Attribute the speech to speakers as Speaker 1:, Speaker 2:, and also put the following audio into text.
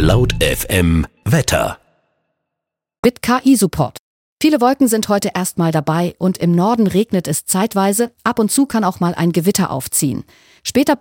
Speaker 1: Laut FM Wetter.
Speaker 2: Mit KI-Support. Viele Wolken sind heute erstmal dabei und im Norden regnet es zeitweise. Ab und zu kann auch mal ein Gewitter aufziehen. Später